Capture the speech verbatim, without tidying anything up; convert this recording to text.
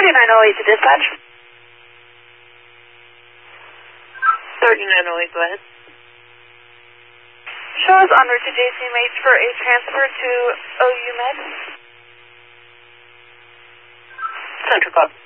thirty-nine oh eight to dispatch. thirty-nine oh eight, go ahead. Show us en route to J C M H for a transfer to O U Med. Central call.